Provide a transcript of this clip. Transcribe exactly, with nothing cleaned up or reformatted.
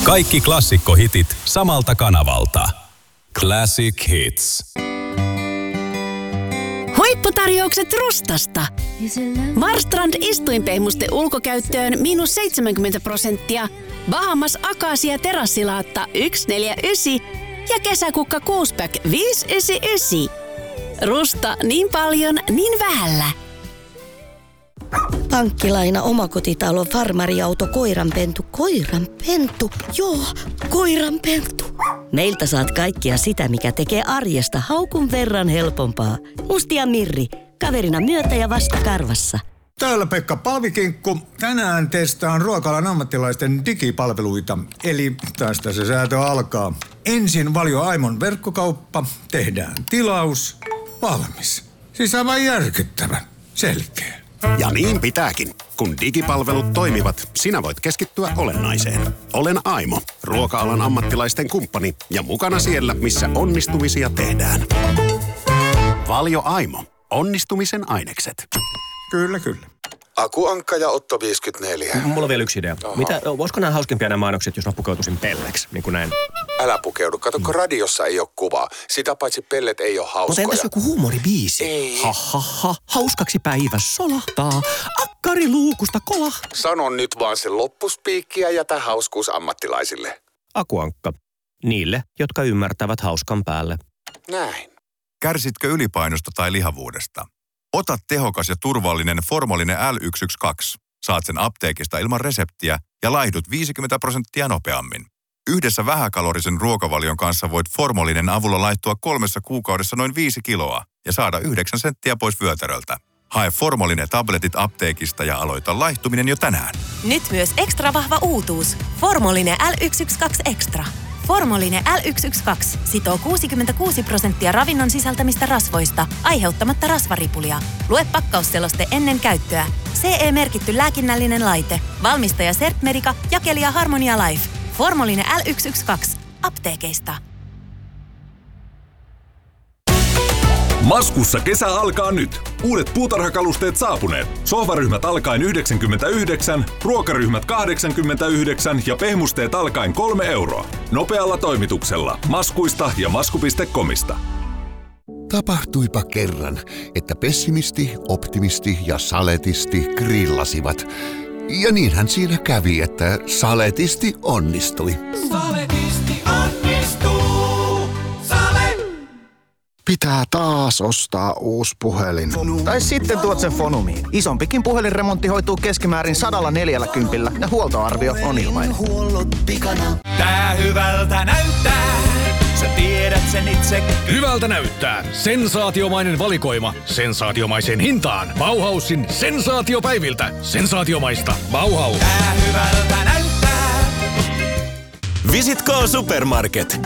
Kaikki klassikkohitit samalta kanavalta. Classic Hits. Huipputarjoukset Rustasta. Marstrand istuinpehmuste ulkokäyttöön miinus seitsemänkymmentä prosenttia. Bahamas Akasia terassilaatta yksi neljä yhdeksän ja kesäkukka kuusipäck viisi yhdeksänkymmentäyhdeksän. Rusta niin paljon, niin vähällä. Pankkilaina, omakotitalo, farmariauto, koiranpentu. Koiranpentu? Joo, koiranpentu. Meiltä saat kaikkia sitä, mikä tekee arjesta haukun verran helpompaa. Musti ja Mirri, kaverina myötä ja vastakarvassa. Täällä Pekka Palvikinkku. Tänään testaan ruoka-alan ammattilaisten digipalveluita. Eli tästä se säätö alkaa. Ensin Valio Aimon verkkokauppa. Tehdään tilaus. Valmis. Siis aivan järkyttävä. Selkeä. Ja niin pitääkin. Kun digipalvelut toimivat, sinä voit keskittyä olennaiseen. Olen Aimo, ruoka-alan ammattilaisten kumppani ja mukana siellä, missä onnistumisia tehdään. Valio Aimo. Onnistumisen ainekset. Kyllä, kyllä. Aku Ankka ja Otto viisikymmentäneljä. Mulla on vielä yksi idea. Aha. Mitä, olisiko nämä hauskempia nämä mainokset, jos mä pukeutuisin pelleksi, niin kuin näin? Älä pukeudu. Kato, kun radiossa ei ole kuvaa. Sitä paitsi pellet ei ole hauskoja. Mutta entäs joku huumoribiisi? Ei. Ha, ha, ha. Hauskaksi päivä solahtaa. Akkari luukusta kolah. Sano nyt vaan se loppuspiikki ja jätä hauskuus ammattilaisille. Aku Ankka. Niille, jotka ymmärtävät hauskan päälle. Näin. Kärsitkö ylipainosta tai lihavuudesta? Ota tehokas ja turvallinen Formolinen L yksi yksi kaksi. Saat sen apteekista ilman reseptiä ja laihdut viisikymmentä prosenttia nopeammin. Yhdessä vähäkalorisen ruokavalion kanssa voit Formolinen avulla laittua kolmessa kuukaudessa noin viisi kiloa ja saada yhdeksän senttiä pois vyötäröltä. Hae Formolinen tabletit apteekista ja aloita laihtuminen jo tänään. Nyt myös ekstra vahva uutuus. Formolinen L yksi yksi kaksi Extra. Formolinen L yksi yksi kaksi sitoo kuusikymmentäkuusi prosenttia ravinnon sisältämistä rasvoista, aiheuttamatta rasvaripulia. Lue pakkausseloste ennen käyttöä. C E-merkitty lääkinnällinen laite. Valmistaja Sertmedica, jakelija Harmonia Life. Formolinen L yksi yksi kaksi. Apteekeista. Maskussa kesä alkaa nyt. Uudet puutarhakalusteet saapuneet. Sohvaryhmät alkaen yhdeksänkymmentäyhdeksän, ruokaryhmät kahdeksankymmentäyhdeksän ja pehmusteet alkaen kolme euroa. Nopealla toimituksella. Maskuista ja masku piste comista. Tapahtuipa kerran, että pessimisti, optimisti ja saletisti grillasivat. Ja niinhän siinä kävi, että saletisti onnistui. Saletisti onnistuu. Sale! Pitää taas ostaa uusi puhelin. Tai sitten tuot sen Fonumiin. Isompikin puhelinremontti hoituu keskimäärin sadalla neljälläkympillä ja huoltoarvio on ilmainen. Tää hyvältä näyttää. Sä tiedät sen itse. Hyvältä näyttää. Sensaatiomainen valikoima. Sensaatiomaiseen hintaan. Bauhausin sensaatiopäiviltä. Sensaatiomaista. Bauhaus. Tää hyvältä näyttää. Visit K Supermarket.